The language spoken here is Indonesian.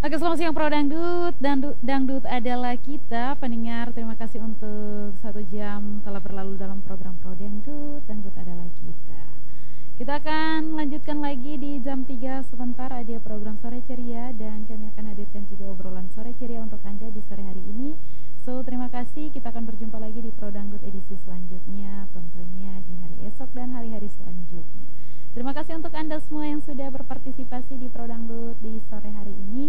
Oke, selamat siang Pro Dangdut. Dangdut adalah kita, pendengar. Terima kasih untuk 1 jam telah berlalu dalam program Pro Dangdut. Dangdut adalah kita. Kita akan lanjutkan lagi di jam 3 sebentar, ada program Sore Ceria, dan kami akan hadirkan juga obrolan Sore Ceria untuk Anda di sore hari ini. So, terima kasih. Kita akan berjumpa lagi di Pro Dangdut edisi selanjutnya, tentunya di hari esok dan hari-hari selanjutnya. Terima kasih untuk Anda semua yang sudah berpartisipasi di Pro Dangdut di sore hari ini.